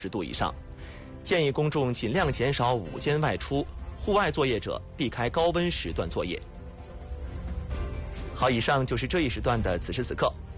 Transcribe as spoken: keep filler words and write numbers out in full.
十度以上，建议公众尽量减少午间外出，户外作业者避开高温时段作业。好，以上就是这一时段的此时此刻。